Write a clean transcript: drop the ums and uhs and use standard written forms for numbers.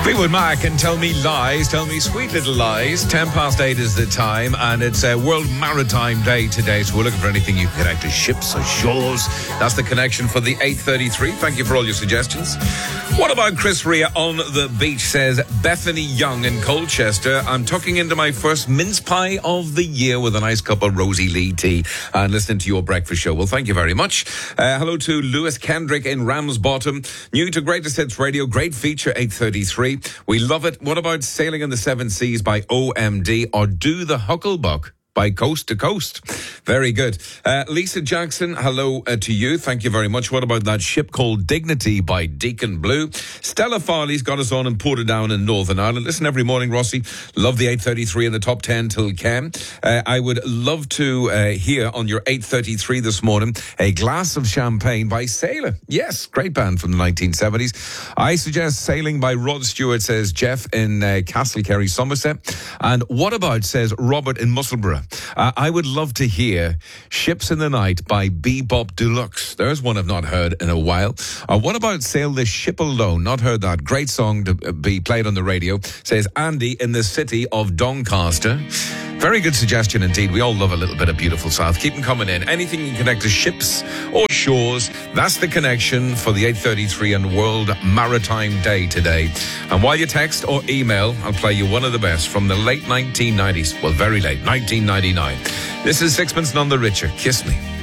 Fleetwood Mac and Tell Me Lies, Tell Me Sweet Little Lies. 8:10 is the time, and it's a World Maritime Day today, so we're looking for anything you can connect to ships or shores. That's the connection for the 8:33. Thank you for all your suggestions. What about Chris Rea on the beach? Says Bethany Young in Colchester. I'm tucking into my first mince pie of the year with a nice cup of Rosie Lee tea and listening to your breakfast show. Well, thank you very much. Hello to Lewis Kendrick in Ramsbottom. New to Greatest Hits Radio. Great feature, 8:33. We love it. What about Sailing in the Seven Seas by OMD or Do the Hucklebuck by Coast to Coast? Very good. Lisa Jackson, hello to you. Thank you very much. What about that Ship Called Dignity by Deacon Blue? Stella Farley's got us on in Portadown in Northern Ireland. Listen every morning, Rossi. Love the 8:33 in the top 10 till Ken. I would love to hear on your 8:33 this morning A Glass of Champagne by Sailor. Yes, great band from the 1970s. I suggest Sailing by Rod Stewart, says Jeff in Castlecarry, Somerset. And what about, says Robert in Musselburgh. I would love to hear Ships in the Night by Bebop Deluxe. There's one I've not heard in a while. What about Sail the Ship Alone? Not heard that. Great song to be played on the radio, says Andy in the city of Doncaster. Very good suggestion indeed. We all love a little bit of beautiful South. Keep them coming in. Anything you can connect to ships or shores, that's the connection for the 8:33 and World Maritime Day today. And while you text or email, I'll play you one of the best from the late 1990s. Well, very late, 1999. This is Sixpence None the Richer. Kiss Me.